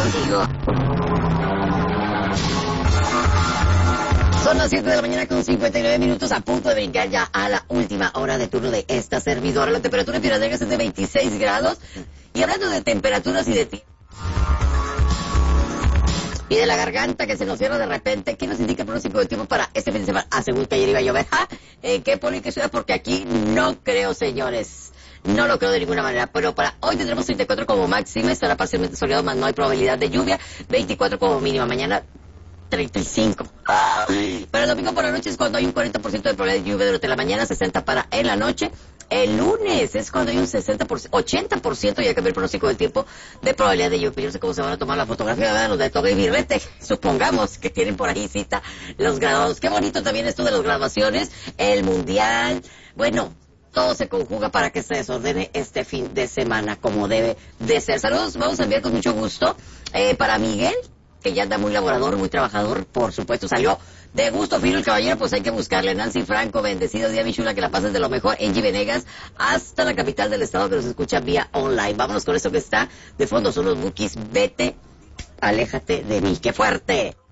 contigo. Son las 7 de la mañana con 59 minutos, a punto de brincar ya a la última hora de turno de esta servidora. La temperatura en Piedras Negras es de 26 grados. Y hablando de temperaturas y de ti y de la garganta que se nos cierra de repente, ¿qué nos indica el pronóstico del tiempo para este fin de semana? Según que ayer iba a llover. ¿Qué pone que ciudad? Porque aquí no creo, señores. No lo creo de ninguna manera, pero para hoy tendremos 34 como máxima, estará parcialmente soleado, más no hay probabilidad de lluvia, 24 como mínima, mañana 35. Para el domingo por la noche es cuando hay un 40% de probabilidad de lluvia durante la mañana, 60 para en la noche. El lunes es cuando hay un 60%, 80%, ya cambió el pronóstico del tiempo, de probabilidad de lluvia. Yo no sé cómo se van a tomar la fotografía, ¿verdad? Los de Toga y Birrete, supongamos que tienen por ahí cita los graduados. Qué bonito también esto de las graduaciones, el mundial, bueno, todo se conjuga para que se desordene este fin de semana como debe de ser. Saludos, vamos a enviar con mucho gusto para Miguel, que ya anda muy laborador, muy trabajador, por supuesto, salió de gusto fino el caballero, pues hay que buscarle. Nancy Franco, bendecido día, mi chula, que la pases de lo mejor. Angie Venegas, hasta la capital del estado, que nos escucha vía online. Vámonos con esto que está de fondo, son los Bukis, vete, aléjate de mí. ¡Qué fuerte!